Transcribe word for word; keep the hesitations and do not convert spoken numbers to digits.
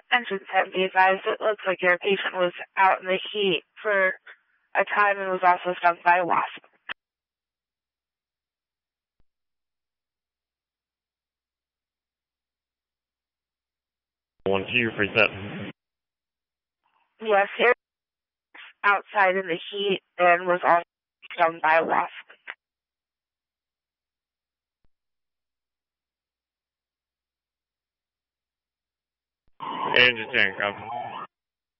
entrance tent, be advised it looks like your patient was out in the heat for a time and was also stung by a wasp. One two for that. Yes, he was outside in the heat and was also stung by a wasp. Engine tank up.